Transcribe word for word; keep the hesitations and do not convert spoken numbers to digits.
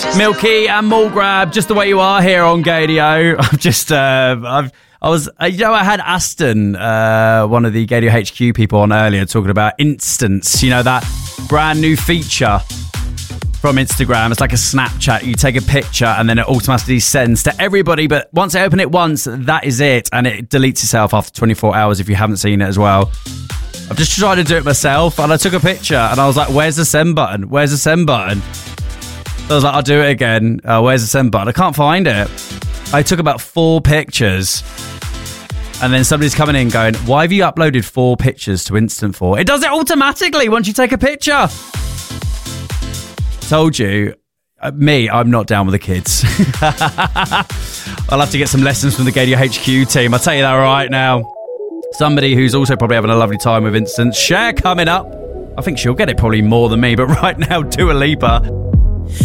Milky and Mulgrab, just the way you are here on Gadio. I've just, uh, I've, I was, uh, you know, I had Aston, uh, one of the Gadio H Q people on earlier talking about Instants, you know, that brand new feature from Instagram. It's like a Snapchat. You take a picture and then it automatically sends to everybody. But once I open it once, that is it. And it deletes itself after twenty-four hours if you haven't seen it as well. I've just tried to do it myself and I took a picture and I was like, where's the send button? Where's the send button? I was like, I'll do it again. Uh, where's the send button? I can't find it. I took about four pictures. And then somebody's coming in going, why have you uploaded four pictures to Instant four? It does it automatically once you take a picture. Told you. Uh, me, I'm not down with the kids. I'll have to get some lessons from the Gadio H Q team. I'll tell you that right now. Somebody who's also probably having a lovely time with Instant. Cher coming up. I think she'll get it probably more than me. But right now, Dua Lipa.